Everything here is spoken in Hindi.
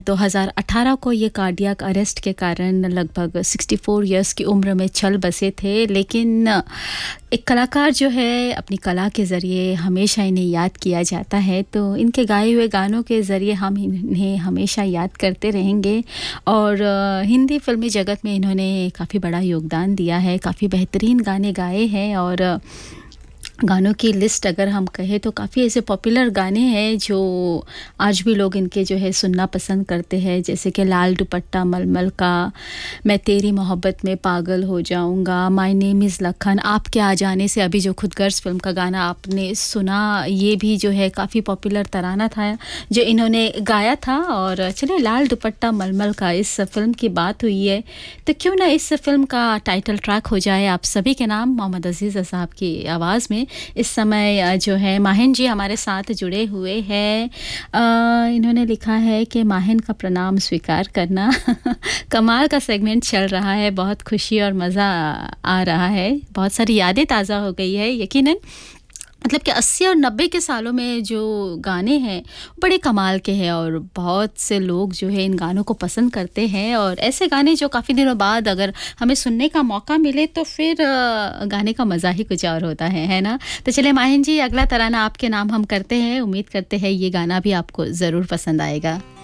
2018 को ये कार्डियक अरेस्ट के कारण लगभग 64 इयर्स की उम्र में चल बसे थे, लेकिन एक कलाकार जो है अपनी कला के ज़रिए हमेशा इन्हें याद किया जाता है, तो इनके गाए हुए गानों के ज़रिए हम इन्हें हमेशा याद करते रहेंगे। और हिंदी फ़िल्मी जगत में इन्होंने काफ़ी बड़ा योगदान दिया है, काफ़ी बेहतरीन गाने गाए हैं। और गानों की लिस्ट अगर हम कहें तो काफ़ी ऐसे पॉपुलर गाने हैं जो आज भी लोग इनके जो है सुनना पसंद करते हैं, जैसे कि लाल दुपट्टा मलमल का, मैं तेरी मोहब्बत में पागल हो जाऊंगा, माय नेम इज़ लखन, आपके आ जाने से, अभी जो खुद गर्ज फिल्म का गाना आपने सुना, ये भी जो है काफ़ी पॉपुलर तराना था जो इन्होंने गाया था। और चलिए, लाल दुपट्टा मलमल का इस फिल्म की बात हुई है तो क्यों ना इस फिल्म का टाइटल ट्रैक हो जाए आप सभी के नाम, मोहम्मद अजीज़ साहब की आवाज़ में। इस समय जो है माहिन जी हमारे साथ जुड़े हुए हैं। इन्होंने लिखा है कि माहिन का प्रणाम स्वीकार करना। कमाल का सेगमेंट चल रहा है, बहुत खुशी और मज़ा आ रहा है, बहुत सारी यादें ताज़ा हो गई है यकीनन। मतलब कि 80 और 90 के सालों में जो गाने हैं बड़े कमाल के हैं और बहुत से लोग जो है इन गानों को पसंद करते हैं। और ऐसे गाने जो काफ़ी दिनों बाद अगर हमें सुनने का मौका मिले तो फिर गाने का मज़ा ही कुछ और होता है ना। तो चलिए माहिन जी, अगला तराना आपके नाम हम करते हैं, उम्मीद करते हैं ये गाना भी आपको ज़रूर पसंद आएगा।